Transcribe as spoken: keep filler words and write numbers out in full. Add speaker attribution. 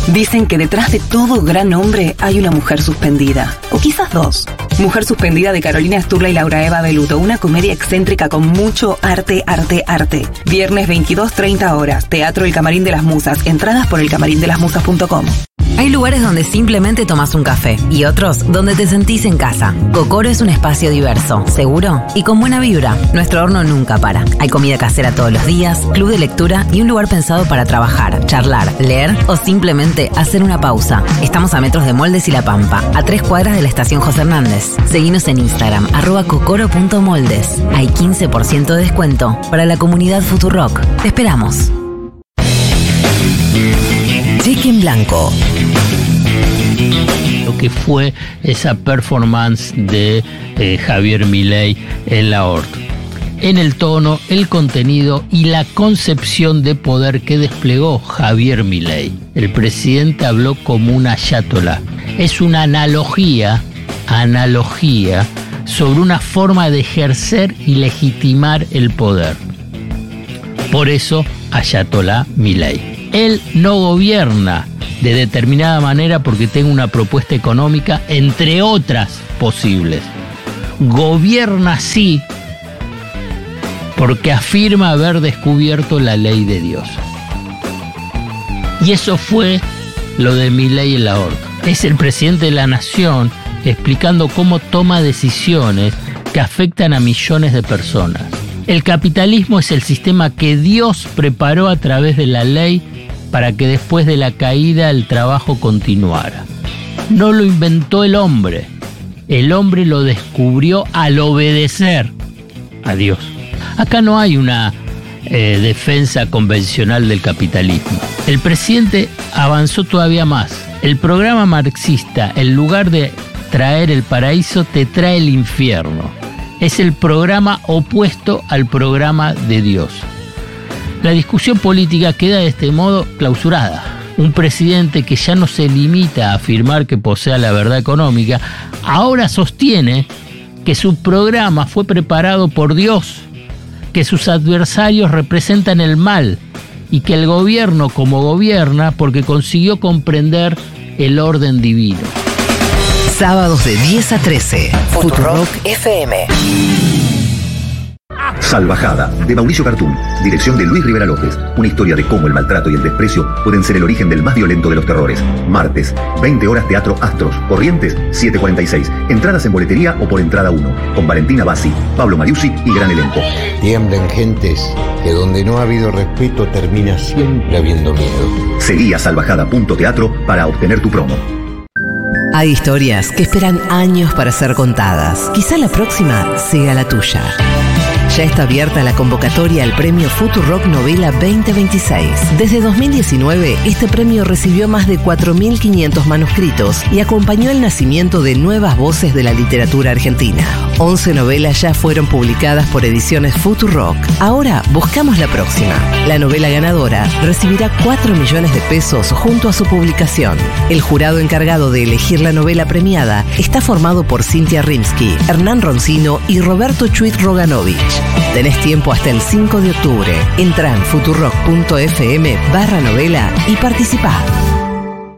Speaker 1: Dicen que detrás de todo gran hombre hay una mujer suspendida, o quizás dos. Mujer Suspendida de Carolina Sturla y Laura Eva Beluto, una comedia excéntrica con mucho arte, arte, arte. Viernes veintidós treinta horas, Teatro El Camarín de las Musas, entradas por el camarín de las musas punto com.
Speaker 2: Hay lugares donde simplemente tomás un café y otros donde te sentís en casa. Cocoro es un espacio diverso, seguro y con buena vibra. Nuestro horno nunca para. Hay comida casera todos los días, club de lectura y un lugar pensado para trabajar, charlar, leer o simplemente hacer una pausa. Estamos a metros de Moldes y La Pampa, a tres cuadras de la estación José Hernández. Seguinos en Instagram, arroba cocoro punto moldes. Hay quince por ciento de descuento para la comunidad Futurock. Te esperamos. Cheque en blanco.
Speaker 3: Lo que fue esa performance de eh, Javier Milei en la Hort. En el tono, el contenido y la concepción de poder que desplegó Javier Milei. El presidente habló como un ayatolá. Es una analogía, analogía sobre una forma de ejercer y legitimar el poder. Por eso, ayatolá Milei. Él no gobierna de determinada manera porque tenga una propuesta económica, entre otras posibles. Gobierna sí porque afirma haber descubierto la ley de Dios. Y eso fue lo de Milei en la Hort. Es el presidente de la nación explicando cómo toma decisiones que afectan a millones de personas. El capitalismo es el sistema que Dios preparó a través de la ley para que después de la caída el trabajo continuara. No lo inventó el hombre. El hombre lo descubrió al obedecer a Dios. Acá no hay una eh, defensa convencional del capitalismo. El presidente avanzó todavía más. El programa marxista, en lugar de traer el paraíso, te trae el infierno. Es el programa opuesto al programa de Dios. La discusión política queda de este modo clausurada. Un presidente que ya no se limita a afirmar que posea la verdad económica, ahora sostiene que su programa fue preparado por Dios, que sus adversarios representan el mal y que el gobierno como gobierna porque consiguió comprender el orden divino.
Speaker 2: Sábados de diez a trece, Futurock F M.
Speaker 4: Salvajada, de Mauricio Cartún, dirección de Luis Rivera López. Una historia de cómo el maltrato y el desprecio pueden ser el origen del más violento de los terrores. Martes, veinte horas, Teatro Astros, Corrientes, siete cuarenta y seis. Entradas en boletería o por entrada uno. Con Valentina Bassi, Pablo Mariucci y gran elenco.
Speaker 5: Tiemblen gentes, que donde no ha habido respeto termina siempre habiendo miedo.
Speaker 4: Seguí a salvajada punto teatro para obtener tu promo.
Speaker 2: Hay historias que esperan años para ser contadas. Quizá la próxima sea la tuya. Ya está abierta la convocatoria al premio Futurock Novela veinte veintiséis. Desde dos mil diecinueve, este premio recibió más de cuatro mil quinientos manuscritos y acompañó el nacimiento de nuevas voces de la literatura argentina. once novelas ya fueron publicadas por Ediciones Futurock. Ahora buscamos la próxima. La novela ganadora recibirá cuatro millones de pesos junto a su publicación. El jurado encargado de elegir la novela premiada está formado por Cintia Rimsky, Hernán Roncino y Roberto Chuit Roganovich. Tenés tiempo hasta el cinco de octubre. Entrá en futurock punto f m barra novela y participá.